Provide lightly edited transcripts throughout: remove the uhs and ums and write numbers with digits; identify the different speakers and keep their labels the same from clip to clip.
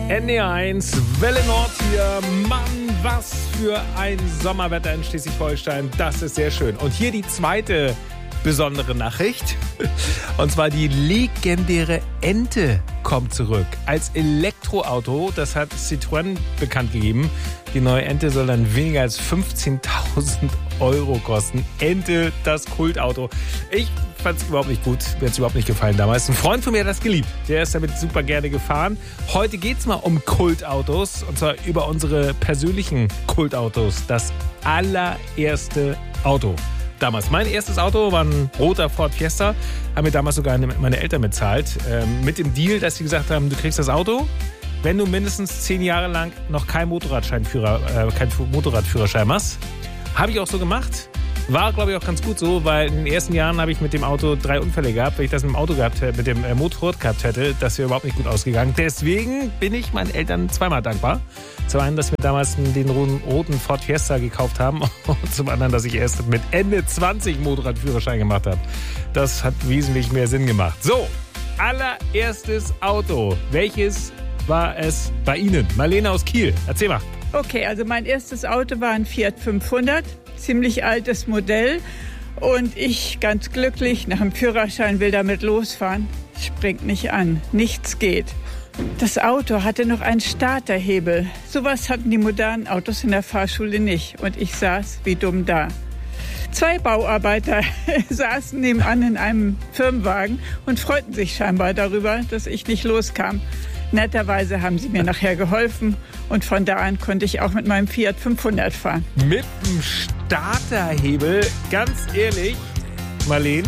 Speaker 1: NDR1, Welle Nord hier. Mann, was für ein Sommerwetter in Schleswig-Holstein. Das ist sehr schön. Und hier die zweite besondere Nachricht. Und zwar die legendäre Ente kommt zurück. Als Elektroauto, das hat Citroën bekannt gegeben. Die neue Ente soll dann weniger als 15.000 Euro kosten. Ente, das Kultauto. Ich fand es überhaupt nicht gut. Mir hat es überhaupt nicht gefallen damals. Ein Freund von mir hat das geliebt. Der ist damit super gerne gefahren. Heute geht es mal um Kultautos. Und zwar über unsere persönlichen Kultautos. Das allererste Auto. Damals. Mein erstes Auto war ein roter Ford Fiesta. Haben mir damals sogar meine Eltern bezahlt. Mit dem Deal, dass sie gesagt haben, du kriegst das Auto, wenn du mindestens 10 Jahre lang noch keinen Motorradführerschein machst. Habe ich auch so gemacht. War, glaube ich, auch ganz gut so, weil in den ersten Jahren habe ich mit dem Auto 3 Unfälle gehabt. Wenn ich das mit dem Motorrad gehabt hätte, das wäre überhaupt nicht gut ausgegangen. Deswegen bin ich meinen Eltern zweimal dankbar. Zum einen, dass wir damals den roten Ford Fiesta gekauft haben und zum anderen, dass ich erst mit Ende 20 Motorradführerschein gemacht habe. Das hat wesentlich mehr Sinn gemacht. So, allererstes Auto. Welches war es bei Ihnen? Marlene aus Kiel, erzähl mal.
Speaker 2: Okay, also mein erstes Auto war ein Fiat 500, ziemlich altes Modell. Und ich, ganz glücklich, nach dem Führerschein will damit losfahren. Springt nicht an, nichts geht. Das Auto hatte noch einen Starterhebel. Sowas hatten die modernen Autos in der Fahrschule nicht. Und ich saß wie dumm da. 2 Bauarbeiter saßen nebenan in einem Firmenwagen und freuten sich scheinbar darüber, dass ich nicht loskam. Netterweise haben sie mir nachher geholfen und von da an konnte ich auch mit meinem Fiat 500 fahren.
Speaker 1: Mit dem Starterhebel, ganz ehrlich, Marlene,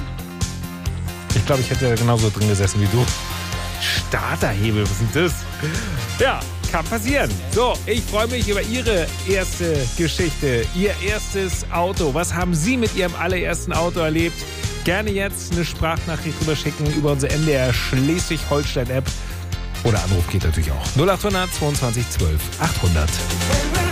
Speaker 1: ich glaube, ich hätte genauso drin gesessen wie du. Starterhebel, was ist denn das? Ja, kann passieren. So, ich freue mich über Ihre erste Geschichte, Ihr erstes Auto. Was haben Sie mit Ihrem allerersten Auto erlebt? Gerne jetzt eine Sprachnachricht rüberschicken über unsere NDR Schleswig-Holstein-App. Oder Anruf geht natürlich auch. 0800 22 12 800.